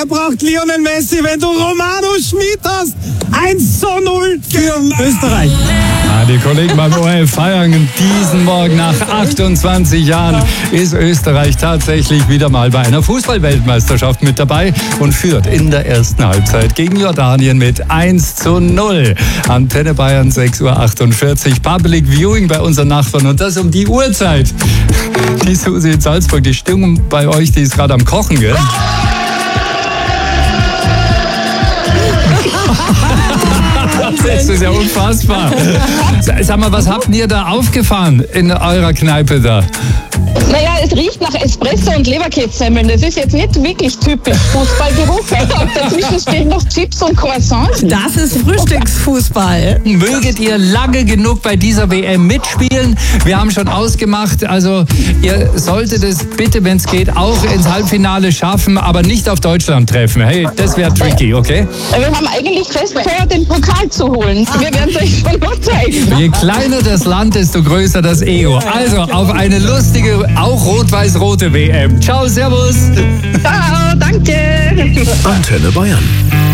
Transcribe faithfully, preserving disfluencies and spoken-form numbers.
mehr braucht Lionel Messi, wenn du Romano Schmid hast? eins zu null für Österreich. Ja, die Kollegen beim O R F feiern diesen Morgen. Nach achtundzwanzig Jahren ist Österreich tatsächlich wieder mal bei einer Fußball-Weltmeisterschaft mit dabei und führt in der ersten Halbzeit gegen Jordanien mit eins zu null. Antenne Bayern, sechs Uhr achtundvierzig. Public Viewing bei unseren Nachbarn und das um die Uhrzeit. Die Susi in Salzburg, die Stimmung bei euch, die ist gerade am Kochen, gell? Das ist ja unfassbar. Sag mal, was habt ihr da aufgefahren in eurer Kneipe da? Naja, es riecht nach Espresso und Leberkässemmeln. Das ist jetzt nicht wirklich typisch Fußballgeruch. Und dazwischen stehen noch Chips und Croissants. Das ist Frühstücksfußball. Möget ihr lange genug bei dieser W M mitspielen? Wir haben schon ausgemacht, also ihr solltet es bitte, wenn es geht, auch ins Halbfinale schaffen, aber nicht auf Deutschland treffen. Hey, das wäre tricky, okay? Wir haben eigentlich fest vor, den Pokal zu holen. Wir werden es euch schon noch zeigen. Je kleiner das Land, desto größer das Ego. Also auf eine lustige, auch rot-weiß-rote W M. Ciao, servus. Ciao, danke. Antenne Bayern.